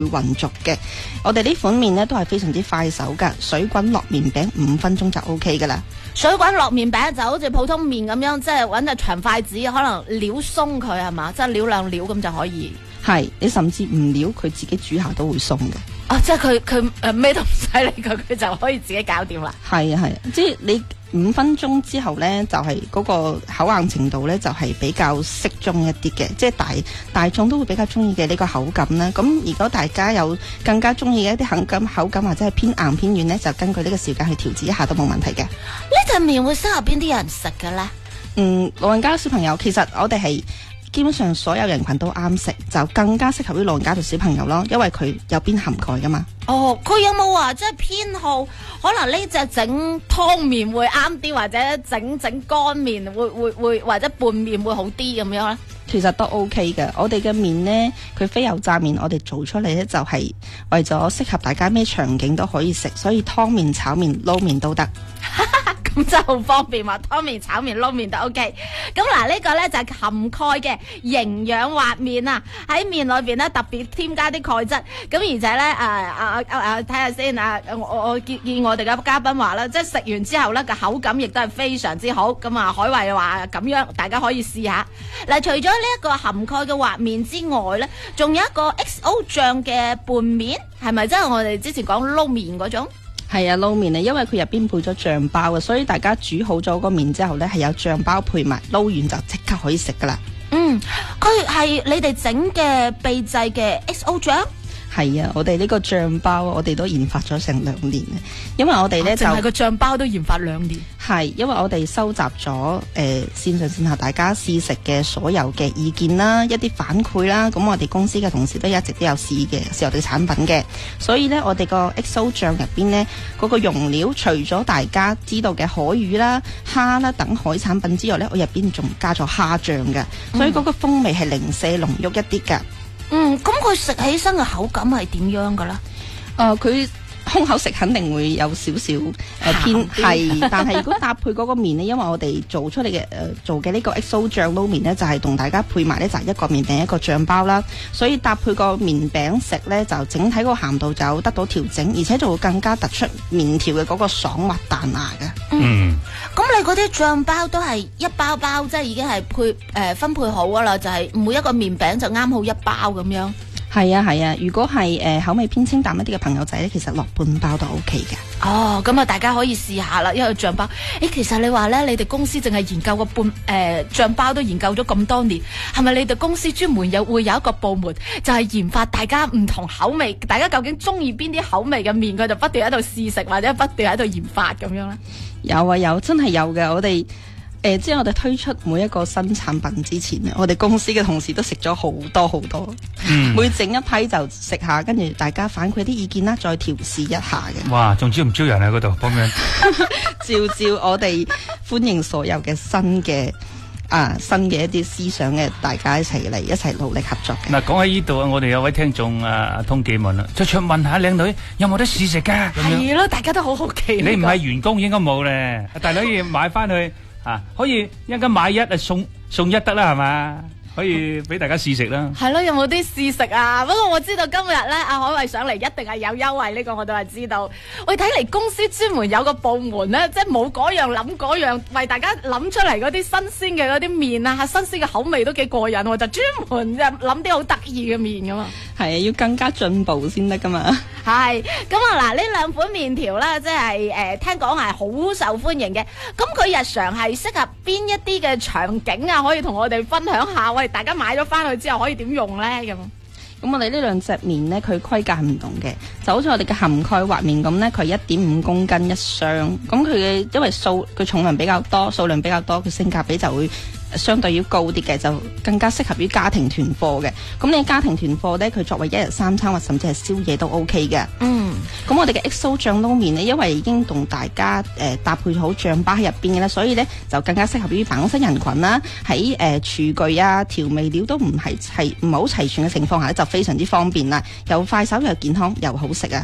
混濁嘅。我哋呢款麵呢都係非常之快手噶，水滾落麵餅5分鐘就 OK 噶啦。 水滾落麵餅就好似普通麵咁樣，即係揾隻長筷子，可能撩鬆佢係嘛，即係撩兩撩咁就可以。 係，你甚至唔撩佢自己煮下都會鬆嘅。 哦，即係佢咩都唔使理佢就可以自己搞掂啦。 係啊係啊，即係你5分鐘之後呢，就係嗰個口硬程度呢，就係比較適中一啲嘅，即係大眾都會比較中意嘅呢個口感啦。咁如果大家有更加中意嘅一啲口感或者係偏硬偏軟呢，就根據呢個時間去調節一下都冇問題嘅。 呢隻麵會適合邊啲人食嘅呢？ 老人家小朋友其實我哋係基本上所有人群都啱食，就更加適合於老人家同小朋友咯，因為佢有邊含鈣噶嘛。 哦，佢有冇話即係偏好？可能呢隻整湯麵會啱啲，或者整乾麵會或者拌麵會好啲咁樣咧？ 其實都 OK 嘅。我哋嘅麵呢，佢非油炸麵，我哋做出嚟呢，就係為咗適合大家咩場景都可以食，所以湯麵、炒麵、撈麵都得。 咁真係好方便嘛，湯麵、炒麵、撈麵都 OK。咁嗱，呢個呢就係含鈣嘅營養滑麵啊！喺麵裏邊呢特別添加啲鈣質。咁而且呢，睇下先啊！我見我哋嘅嘉賓話啦，即係食完之後呢個口感亦都係非常之好。咁啊，海慧話咁樣，大家可以試下。嗱，除咗呢一個含鈣嘅滑麵之外呢，仲有一個 XO 醬嘅拌麵，係咪即係我哋之前講撈麵嗰種？ 係啊，撈麵啊，因為佢入邊配咗醬包啊，所以大家煮好咗個麵之後呢，係有醬包配埋，撈完就即刻可以食噶啦。 佢係你哋整嘅秘製嘅 XO 醬。 係啊，我哋呢個醬包我哋都研發咗成2年啊，因為我哋呢，就淨係個醬包都研發2年。 係，因為我哋收集咗線上線下大家試食嘅所有嘅意見啦，一啲反饋啦，咁我哋公司嘅同事都一直都有試我哋產品嘅，所以呢，我哋個 XO 醬入邊呢，嗰個用料除咗大家知道嘅海魚啦、蝦啦等海產品之外呢，我入邊仲加咗蝦醬嘅，所以嗰個風味係零舍濃郁一啲噶。 咁佢食起身嘅口感係點樣噶咧？ 佢空口食肯定會有少少偏係，但係如果搭配嗰個麵呢，因為我哋做出嚟嘅做嘅呢個 XO 醬撈麵呢，就係同大家配埋呢，就係一個麵餅一個醬包啦，所以搭配個麵餅食呢，就整體個鹹度就得到調整，而且就會更加突出麵條嘅嗰個爽滑彈牙嘅。 咁你嗰啲醬包都係一包包，即係已經係分配好噶啦，就係每一個麵餅就啱好一包咁樣。 係啊，如果係口味偏清淡一啲嘅朋友仔咧，其實落半包都 OK 嘅。 哦，咁啊，大家可以試下啦，因為醬包，其實你話咧，你哋公司淨係研究個醬包都研究咗咁多年，係咪你哋公司專門會有一個部門，就係研發大家唔同口味，大家究竟中意邊啲口味嘅麵，佢就不斷喺度試食或者不斷喺度研發咁樣咧？有，真係有嘅，我哋。即係我哋推出每一個新產品之前咧，我哋公司嘅同事都食咗好多，每整一批就食下，跟住大家反饋啲意見啦，再調試一下嘅。 哇，仲招唔招人喺嗰度幫樣？ 照我哋歡迎所有嘅新嘅一啲思想嘅，大家一齊努力合作嘅。 嗱，講喺呢度啊，我哋有位聽眾阿通記問啦，就想問下靚女有冇得試食噶？ 係咯，大家都好好奇。 你唔係員工應該冇咧，大佬要買翻去。可以一間買一送一得啦，係嘛？可以俾大家試食啦。 係咯，有冇啲試食啊？不過我知道今日咧，阿海慧上嚟一定係有優惠，呢個我都係知道。喂，睇嚟公司專門有個部門咧，即係冇嗰樣諗嗰樣，為大家諗出嚟嗰啲新鮮嘅嗰啲麵啊，新鮮嘅口味都幾過癮喎，就專門就諗啲好得意嘅麵噶嘛。 係啊，要更加進步先得噶嘛。 係咁啊！嗱，呢2款麵條啦，即係聽講係好受歡迎嘅。咁佢日常係適合邊一啲嘅場景啊？可以同我哋分享下。喂，大家買咗翻去之後可以點用咧？咁我哋呢2隻麵呢，佢規格唔同嘅，就好似我哋嘅含鈣滑麵咁呢，佢1.5公斤一箱。咁佢嘅因為佢重量比較多，數量比較多，佢性價比就會相對要高啲嘅，就更加適合於家庭團貨嘅。咁你家庭團貨呢，佢作為1日3餐或甚至係宵夜都 OK 嘅。咁我哋嘅 XO 醬撈麵呢，因為已經同大家搭配好醬包喺入邊嘅啦，所以呢就更加適合於辦公室人群啦。喺廚具啊、調味料都唔係好齊全嘅情況下呢，就非常之方便啦，又快手又健康又好食啊！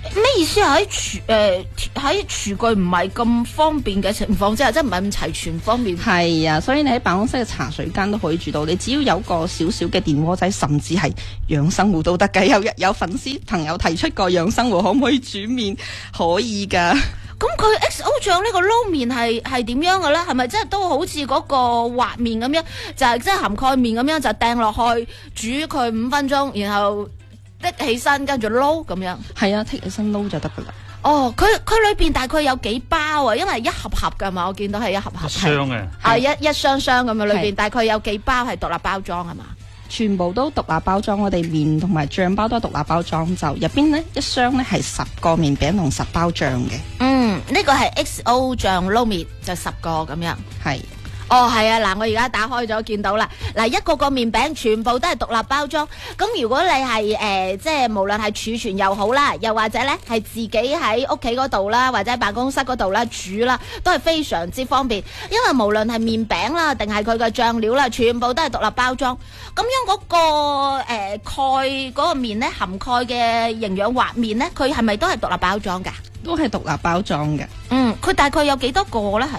咩意思啊？喺廚具唔係咁方便嘅情況之下，即係唔係咁齊全方面。 係啊，所以你喺辦公室嘅茶水間都可以煮到，你只要有個少少嘅電鍋仔，甚至係養生壺都得嘅。有粉絲朋友提出過養生壺可唔可以煮麵？可以噶。 咁佢 XO 醬呢個撈麵係點樣嘅咧？係咪即係都好似嗰個滑麵咁樣，就係即係涵蓋麵咁樣就掟落去煮佢5分鐘，然後拎起身跟住撈咁樣？ 係啊，剔起身撈就得噶啦。 哦，佢裏邊大概有幾包啊？因為一盒盒噶嘛，我見到係一盒盒。 箱嘅。 啊，一箱箱咁樣，裏邊大概有幾包係獨立包裝係嘛？ 全部都獨立包裝，我哋麵同埋醬包都係獨立包裝，就入邊呢一箱呢係10個麵餅同10包醬嘅。 呢個係 XO 醬撈麵就10個咁樣。 係。 哦，係啊，嗱，我而家打開咗，見到啦，嗱，一個個麵餅全部都係獨立包裝。咁如果你係即係無論係儲存又好啦，又或者咧係自己喺屋企嗰度啦，或者辦公室嗰度啦煮啦，都係非常之方便。因為無論係麵餅啦，定係佢嘅醬料啦，全部都係獨立包裝。咁樣嗰個蓋嗰個麵咧，含蓋嘅營養滑麵咧，佢係咪都係獨立包裝噶？ 都係獨立包裝嘅。 佢大概有幾多個咧？係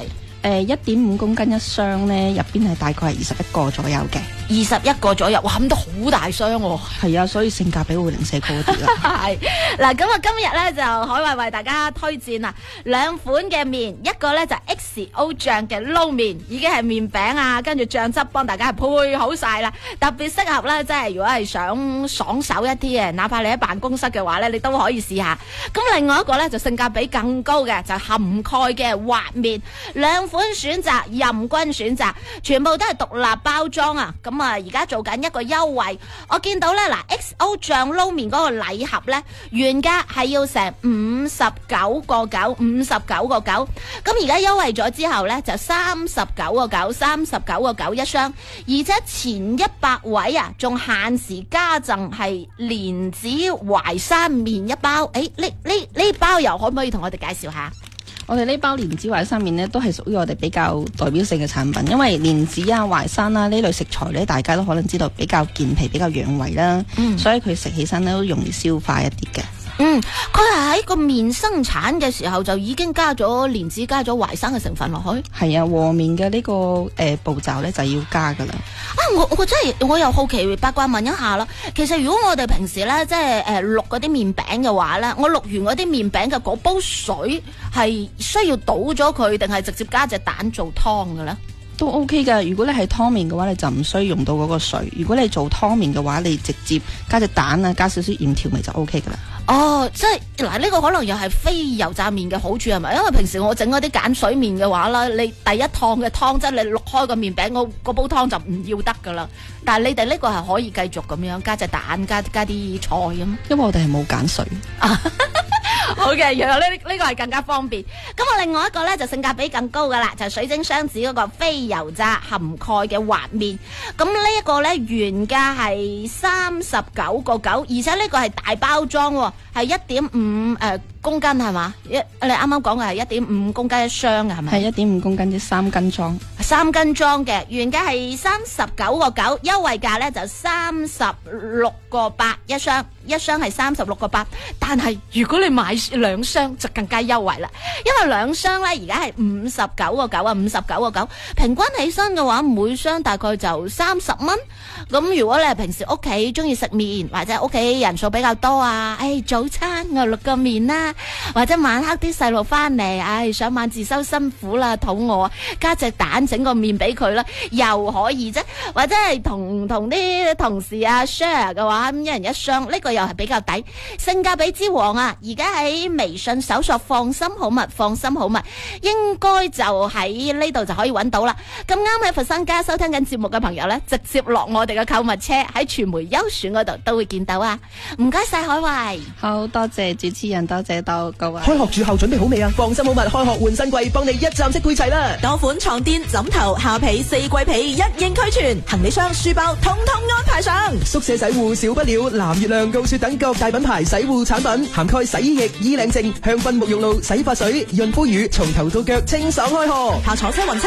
1.5公斤一箱呢，入邊係大概係21個左右嘅。 21個左右，哇，咁都好大箱喎。 係啊，所以性價比會零舍高啲啦。 係嗱，咁啊，今日咧就海慧為大家推薦啦2款嘅麵，一個咧就 XO 醬嘅撈麵，已經係麵餅啊，跟住醬汁幫大家係配好晒啦，特別適合咧，即係如果係想爽手一啲嘅，哪怕你喺辦公室嘅話咧，你都可以試下。咁另外一個咧就性價比更高嘅，就含蓋嘅滑麵，2款選擇任君選擇，全部都係獨立包裝啊！咁啊，而家做緊一個優惠，我見到咧嗱 ，XO 醬撈麵嗰個禮盒咧，原價係要成59個9，咁而家優惠咗之後咧，就39個9一箱，而且前100位啊，仲限時加贈係蓮子淮山麵一包。呢包又可唔可以同我哋介紹下？ 我哋呢包蓮子淮山麵呢，都係屬於我哋比較代表性嘅產品，因為蓮子啊、淮山啊呢類食材呢，大家都可能知道比較健脾、比較養胃啦，所以佢食起身呢都容易消化一啲嘅。 佢係喺個麵生產嘅時候就已經加咗蓮子、加咗淮山嘅成分落去。 係啊，和麵嘅呢個步驟呢，就要加噶啦。 我真係我又好奇八卦問一下啦。其實如果我哋平時咧即係淥嗰啲麵餅嘅話咧，我淥完嗰啲麵餅嘅嗰煲水係需要倒咗佢，定係直接加隻蛋做湯嘅咧？ 都 OK 噶。如果你係湯麵嘅話，你就唔需要用到嗰個水。如果你做湯麵嘅話，你直接加隻蛋啊，加少少鹽調味就 OK 噶啦。 哦，即係嗱，呢個可能又係非油炸麵嘅好處係咪？因為平時我整嗰啲鹼水麵嘅話啦，你第一燙嘅湯即係你淥開個麵餅，嗰煲湯就唔要得噶啦。但係你哋呢個係可以繼續咁樣加隻蛋，加啲菜咁。 因為我哋係冇鹼水。 好嘅，原來呢個係更加方便。咁我另外一個呢，就性價比更高噶啦，就係水晶雙子嗰個非油炸含蓋嘅滑麵。咁呢一個呢，原價係39個9，而且呢個係大包裝喎，係1.5公斤係嘛？你啱啱講嘅係1.5公斤一箱嘅係咪？ 係1.5公斤即3斤裝。 3斤裝嘅，原價係39個9，優惠價呢就36個8一箱，一箱係36個8。但係如果你買2箱就更加優惠啦，因為2箱呢而家係59個9啊，59個9，平均起身嘅話，每箱大概就30蚊。咁如果你係平時屋企中意食麵，或者屋企人數比較多啊，早餐我淥個麵啦，或者晚黑啲細路翻嚟，上晚自修辛苦啦，肚餓，加隻蛋整個麵俾佢啦，又可以啫。或者係同啲同事啊 share 嘅話，一人一箱，呢個又係比較抵。性價比之王啊，而家喺微信搜索放心好物，放心好物，應該就喺呢度就可以揾到啦。咁啱喺佛山家收聽緊節目嘅朋友呢，直接落我哋嘅購物車喺傳媒優選嗰度都會見到啊！唔該晒海慧， 好多謝主持人，多謝到各位。 開學住校準備好未啊？放心好物開學換新季，幫你一站式配齊啦！ 多款床墊、枕頭、下被、4季被一應俱全，行李箱、書包統統安排上。 宿舍洗護少不了藍月亮、高雪等各大品牌洗護產品，涵蓋洗衣液、衣領淨、香薰沐浴露、洗髮水、潤膚乳，從頭到腳清爽開學。 下坐車雲車